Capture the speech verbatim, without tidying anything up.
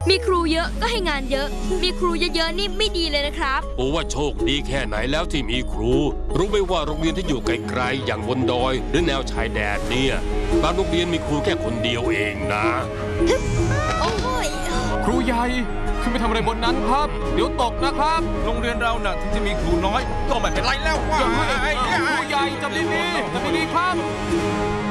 มีครูเยอะก็ให้งานเยอะมีครูเยอะๆนี่ไม่ดีเลยนะครับโอ้ว่าโชคดีแค่ไหนแล้วที่มีครูรู้ไหมว่าโรงเรียนที่อยู่ไกลๆอย่างบนดอยหรือแนวชายแดนเนี่ยบางโรงเรียนมีครูแค่คนเดียวเองนะโอ้ยครูใหญ่ขึ้นไปทำอะไรบนนั้นครับเดี๋ยวตกนะครับโรงเรียนเราน่ะถึงจะมีครูน้อยก็ไม่เป็นไรแล้วว่าครูใหญ่จำดีๆจำดีๆครับ